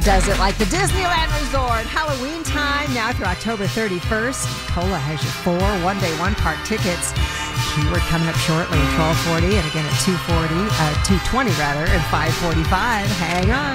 Does it like the Disneyland Resort. Halloween time now through October 31st. Cola has your 4 one-day, one-park tickets. Keyword coming up shortly at 12:40 and again at 2:20 rather, and 5:45. Hang on.